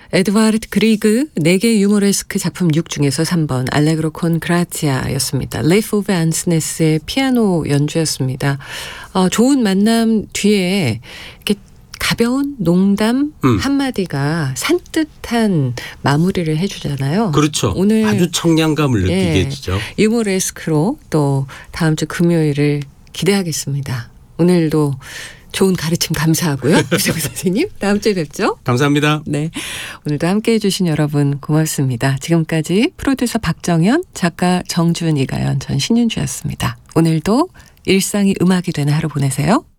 에드와르드 그리그 4개 유머레스크 작품 6 중에서 3번 알레그로 콘 그라치아였습니다. 레이프 오브 안스네스의 피아노 연주였습니다. 좋은 만남 뒤에 이렇게 가벼운 농담 한마디가 산뜻한 마무리를 해주잖아요. 그렇죠. 오늘 아주 청량감을 느끼게 해주죠. 유머레스크로 또 다음 주 금요일을 기대하겠습니다. 오늘도 좋은 가르침 감사하고요. 유정 선생님 다음 주에 뵙죠. 감사합니다. 네, 오늘도 함께해 주신 여러분 고맙습니다. 지금까지 프로듀서 박정현, 작가 정준, 이가연, 전 신윤주였습니다. 오늘도 일상이 음악이 되는 하루 보내세요.